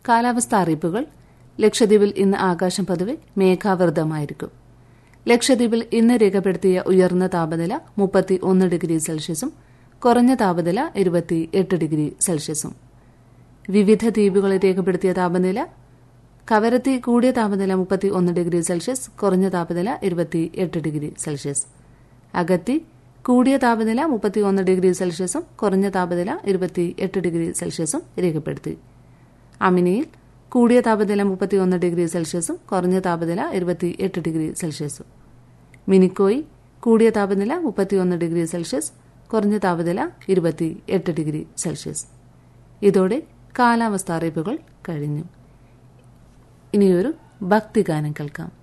കാലാവസ്ഥാ അറിയിപ്പുകൾ. ലക്ഷദ്വീപിൽ ഇന്ന് ആകാശം പൊതുവെ മേഘാവൃതമായിരിക്കും. ലക്ഷദ്വീപിൽ ഇന്ന് രേഖപ്പെടുത്തിയ ഉയർന്ന താപനില 31 ഡിഗ്രി സെൽഷ്യസും കുറഞ്ഞ താപനില 28 ഡിഗ്രി സെൽഷ്യസും. വിവിധ ദ്വീപുകളിൽ രേഖപ്പെടുത്തിയ താപനില: കവരത്തി കൂടിയ താപനില 31 ഡിഗ്രി സെൽഷ്യസ്, കുറഞ്ഞ താപനില 28 ഡിഗ്രി സെൽഷ്യസ്. അഗത്തി കൂടിയ താപനില 31 ഡിഗ്രി സെൽഷ്യസും കുറഞ്ഞ താപനില 28 ഡിഗ്രി സെൽഷ്യസും രേഖപ്പെടുത്തി. അമിനിയിൽ കൂടിയ താപനില 31 ഡിഗ്രി സെൽഷ്യസും കുറഞ്ഞ താപനില 28 ഡിഗ്രി സെൽഷ്യസും. മിനിക്കോയി കൂടിയ താപനില 31 ഡിഗ്രി സെൽഷ്യസ്, കുറഞ്ഞ താപനില 28 ഡിഗ്രി സെൽഷ്യസ്. ഇതോടെ കാലാവസ്ഥാ അറിയിപ്പുകൾ കഴിഞ്ഞു. ഇനിയൊരു ഭക്തിഗാനം കേൾക്കാം.